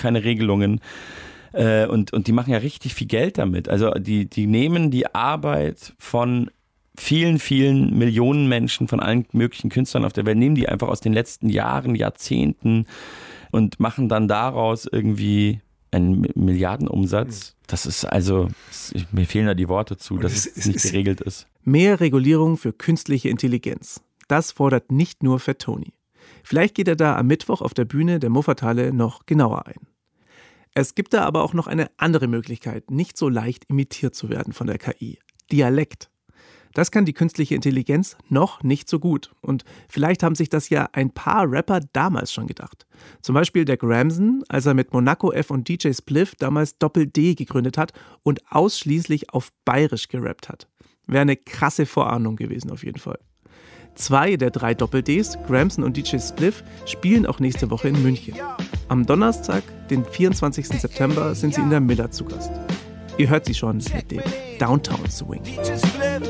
keine Regelungen. Und die machen ja richtig viel Geld damit. Also die nehmen die Arbeit von vielen, vielen Millionen Menschen, von allen möglichen Künstlern auf der Welt, nehmen die einfach aus den letzten Jahren, Jahrzehnten und machen dann daraus irgendwie einen Milliardenumsatz. Das ist also, mir fehlen da die Worte zu, dass es nicht geregelt ist. Mehr Regulierung für künstliche Intelligenz. Das fordert nicht nur Fat Tony. Vielleicht geht er da am Mittwoch auf der Bühne der Muffathalle noch genauer ein. Es gibt da aber auch noch eine andere Möglichkeit, nicht so leicht imitiert zu werden von der KI. Dialekt. Das kann die künstliche Intelligenz noch nicht so gut. Und vielleicht haben sich das ja ein paar Rapper damals schon gedacht. Zum Beispiel der Gramson, als er mit Monaco F und DJ Spliff damals Doppel-D gegründet hat und ausschließlich auf Bayerisch gerappt hat. Wäre eine krasse Vorahnung gewesen auf jeden Fall. 2 der 3 Doppel-Ds, Gramson und DJ Spliff, spielen auch nächste Woche in München. Am Donnerstag, den 24. September, sind sie in der Miller zu Gast. Ihr hört sie schon mit dem Downtown Swing.